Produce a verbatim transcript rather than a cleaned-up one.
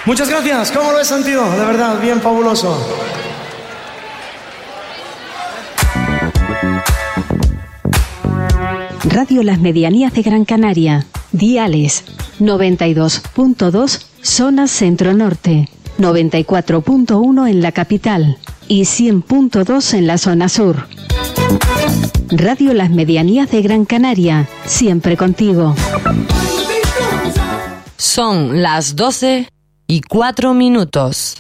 Muchas gracias. ¿Cómo lo he sentido? De verdad, bien fabuloso. Radio Las Medianías de Gran Canaria. Diales noventa y dos punto dos zona centro-norte, noventa y cuatro punto uno en la capital y cien punto dos en la zona sur. Radio Las Medianías de Gran Canaria, siempre contigo. Son las doce y cuatro minutos.